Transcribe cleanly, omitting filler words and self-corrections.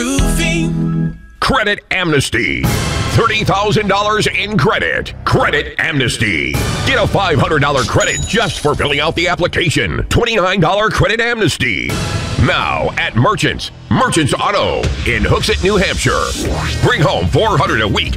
Roofing. Credit Amnesty. $30,000 in credit. Credit Amnesty. Get a $500 credit just for filling out the application. $29 Credit Amnesty. Now at Merchants Auto in Hooksett, New Hampshire. Bring home $400 a week